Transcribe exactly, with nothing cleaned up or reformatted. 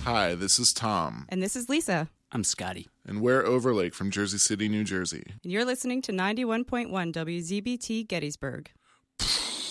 Hi, this is Tom. And this is Lisa. I'm Scotty. And we're Overlake from Jersey City, New Jersey. And you're listening to ninety-one point one W Z B T Gettysburg.